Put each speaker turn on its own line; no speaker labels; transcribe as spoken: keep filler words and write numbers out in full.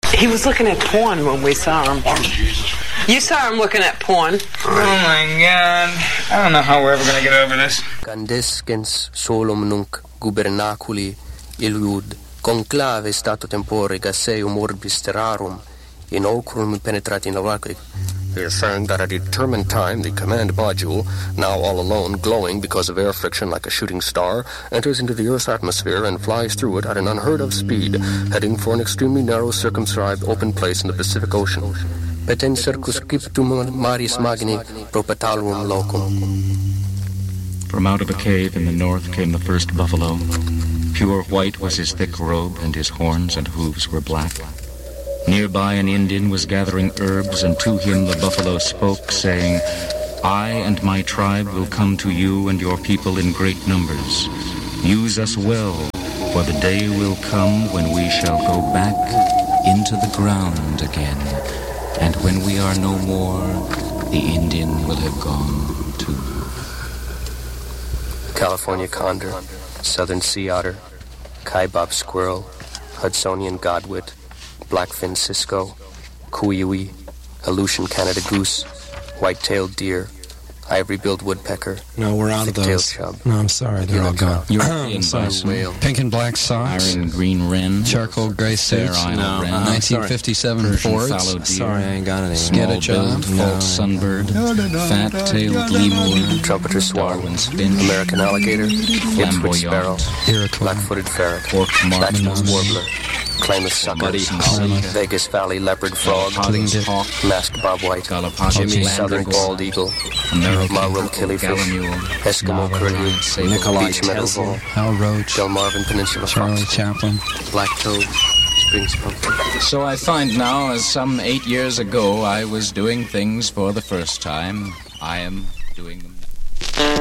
He was looking at porn when we saw him.
Oh, Jesus.
You saw him looking at porn.
Oh, my God. I don't know how we're ever going to get over this.
Candescens solum nunc gubernaculi illud conclave stato tempore gasseum orbis terrarum in ocrum penetrati novacri. They are saying that at a determined time, the command module, now all alone, glowing because of air friction like a shooting star, enters into the Earth's atmosphere and flies through it at an unheard-of speed, heading for an extremely narrow, circumscribed, open place in the Pacific Ocean. Petem circumscriptum maris magni propetaluum locum.
From out of a cave in the north came the first buffalo. Pure white was his thick robe, and his horns and hooves were black. Nearby an Indian was gathering herbs, and to him the buffalo spoke, saying, I and my tribe will come to you and your people in great numbers. Use us well, for the day will come when we shall go back into the ground again. And when we are no more, the Indian will have gone too.
California condor, southern sea otter, kaibab squirrel, Hudsonian godwit, blackfin cisco, kuiui, Aleutian Canada goose, white-tailed deer, ivory-billed woodpecker.
No, we're out of those.
Chub.
No, I'm sorry, they're all gone.
European bison,
whale,
Pink and black socks,
iron green wren,
charcoal gray suits,
Fair Isle wren,
nineteen fifty-seven
Persian
Fords.
fallow deer,
Sorry, I ain't got any.
small
Get a job.
billed
No.
false sunbird, fat-tailed lemur,
trumpeter swan,
Darwin's finch,
American alligator, Ipswich sparrow,
flamboyant,
black-footed ferret,
forked
Baxter's
martin,
warbler, Klamath sucker,
muddy sea,
Vegas Valley leopard frog,
Galapagos hawk,
masked bobwhite,
Galapagos
southern
landrace,
bald eagle,
American
Marlin killifish,
gallinule,
Eskimo curlew,
Nikolai
beach meadow
Tesla,
vole,
Hal Roach,
Delmarvin Peninsula
Charlie
fox,
Chaplin.
black toad, spring skunk.
So I find now, as some eight years ago I was doing things for the first time, I am doing them now.